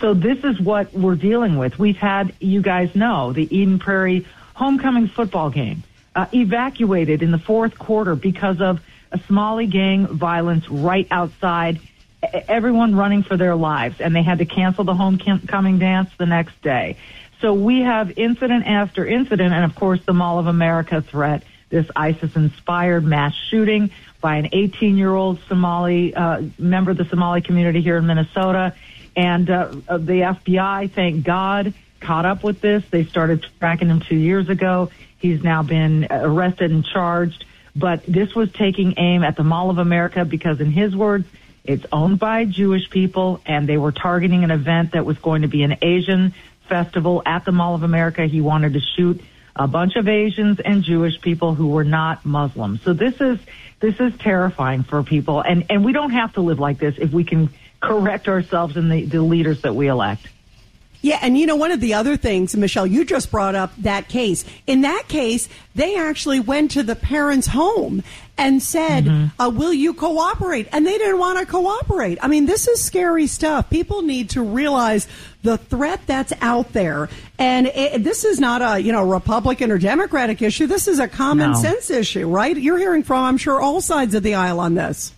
So this is what we're dealing with. We've had, you guys know, the Eden Prairie homecoming football game evacuated in the fourth quarter because of a Somali gang violence right outside, everyone running for their lives, and they had to cancel the homecoming dance the next day. So we have incident after incident, and of course the Mall of America threat, this ISIS-inspired mass shooting by an 18-year-old Somali member of the Somali community here in Minnesota. And the FBI, thank God, caught up with this. They started tracking him 2 years ago. He's now been arrested and charged. But this was taking aim at the Mall of America because, in his words, it's owned by Jewish people, and they were targeting an event that was going to be an Asian festival at the Mall of America. He wanted to shoot a bunch of Asians and Jewish people who were not Muslim. So this is terrifying for people, and we don't have to live like this if we can correct ourselves and the leaders that we elect. Yeah, and you know, one of the other things, Michelle, you just brought up that case. In that case, they actually went to the parents' home and said, will you cooperate? And they didn't want to cooperate. I mean, this is scary stuff. People need to realize the threat that's out there. And this is not a, Republican or Democratic issue. This is a common sense issue, right? You're hearing from, I'm sure, all sides of the aisle on this.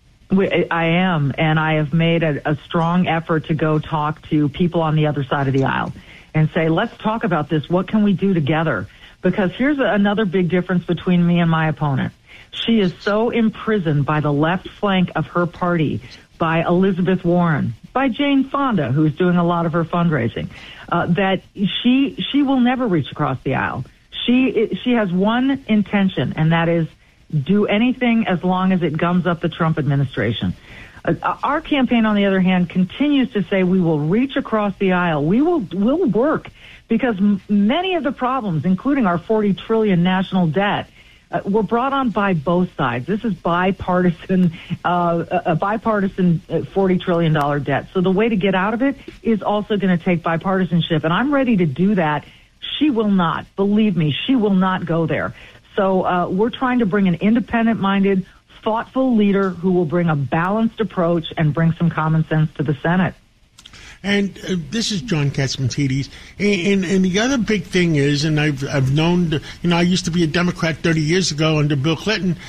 I am, and I have made a strong effort to go talk to people on the other side of the aisle and say, let's talk about this. What can we do together? Because here's another big difference between me and my opponent. She is so imprisoned by the left flank of her party, by Elizabeth Warren, by Jane Fonda, who's doing a lot of her fundraising, that she will never reach across the aisle. She has one intention, and that is do anything as long as it gums up the Trump administration. Our campaign, on the other hand, continues to say we will reach across the aisle. We'll work because many of the problems, including our $40 trillion national debt, were brought on by both sides. This is bipartisan, a bipartisan $40 trillion debt. So the way to get out of it is also going to take bipartisanship, and I'm ready to do that. She will not. Believe me, she will not go there. So we're trying to bring an independent-minded, thoughtful leader who will bring a balanced approach and bring some common sense to the Senate. And this is John Catsimatidis. And the other big thing is, and I've known, I used to be a Democrat 30 years ago under Bill Clinton.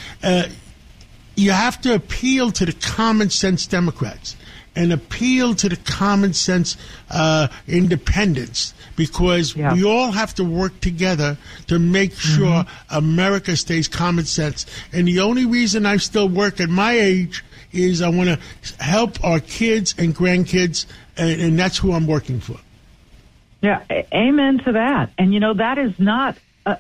You have to appeal to the common sense Democrats and appeal to the common sense independents, because we all have to work together to make sure America stays common sense. And the only reason I still work at my age is I want to help our kids and grandkids, and that's who I'm working for. Yeah, amen to that. And that is not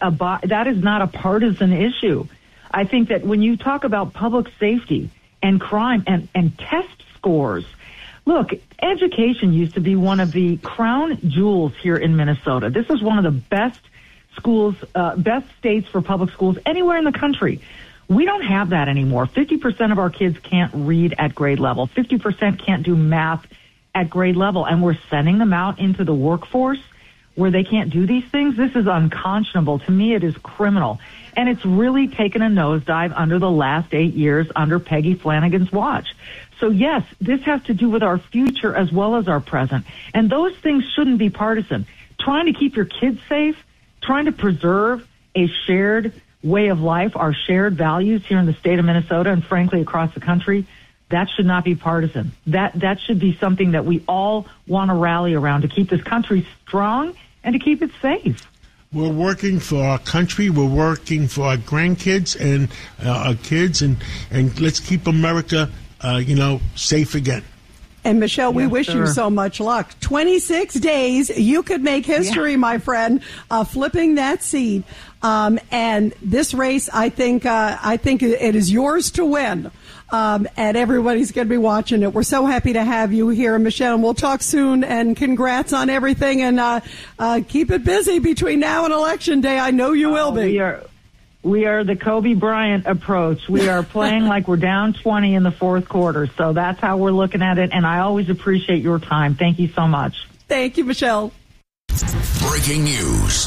a partisan issue. I think that when you talk about public safety and crime and test scores, look, education used to be one of the crown jewels here in Minnesota. This is one of the best schools, best states for public schools anywhere in the country. We don't have that anymore. 50% of our kids can't read at grade level. 50% can't do math at grade level. And we're sending them out into the workforce where they can't do these things. This is unconscionable. To me, it is criminal. And it's really taken a nosedive under the last 8 years under Peggy Flanagan's watch. So, yes, this has to do with our future as well as our present. And those things shouldn't be partisan. Trying to keep your kids safe, trying to preserve a shared way of life, our shared values here in the state of Minnesota and, frankly, across the country, that should not be partisan. That should be something that we all want to rally around to keep this country strong and to keep it safe. We're working for our country. We're working for our grandkids and our kids, and let's keep America safe again. And Michelle, we wish you so much luck. 26 days, you could make history, my friend, flipping that seat. And this race, I think it is yours to win. And everybody's going to be watching it. We're so happy to have you here, Michelle. And we'll talk soon. And congrats on everything. And keep it busy between now and Election Day. I know you will be. We are the Kobe Bryant approach. We are playing like we're down 20 in the fourth quarter. So that's how we're looking at it. And I always appreciate your time. Thank you so much. Thank you, Michelle. Breaking news,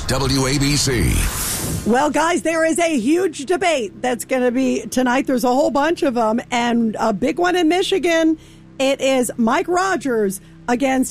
WABC. Well, guys, there is a huge debate that's going to be tonight. There's a whole bunch of them, and a big one in Michigan. It is Mike Rogers against